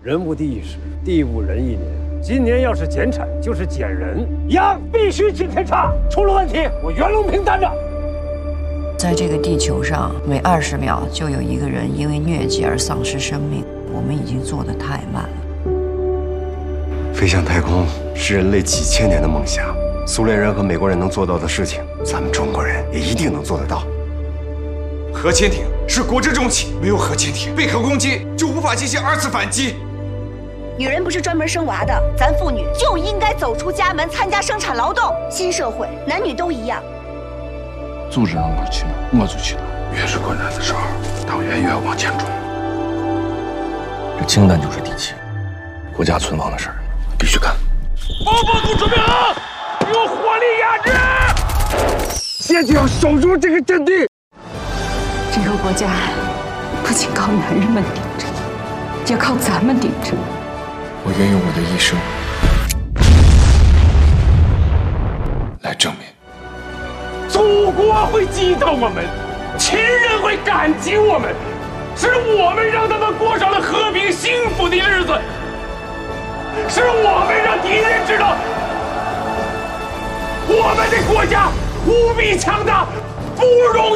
人无地一时，地无人一年。今年要是减产，就是减人。羊必须今天杀，出了问题，我袁隆平担着。 在这个地球上，每20秒就有一个人因为疟疾而丧失生命，我们已经做得太慢了。 飞向太空是人类几千年的梦想，苏联人和美国人能做到的事情，咱们中国人也一定能做得到。 核潜艇是国之重器，没有核潜艇，被核攻击就无法进行2次反击。 女人不是专门生娃的，咱妇女就应该走出家门，参加生产劳动。新社会，男女都一样。 组织让我去哪，我就去哪。越是困难的时候，党员越要往前冲。这氢弹就是底气，国家存亡的事儿必须干。 报部准备好，用火力压制！现在要守住这个阵地。 这个国家不仅靠男人们顶着，也靠咱们顶着。 我愿用我的一生来证明。 祖国会记得我们，亲人会感激我们，是我们让他们过上了和平幸福的日子，是我们让敌人知道，我们的国家无比强大，不容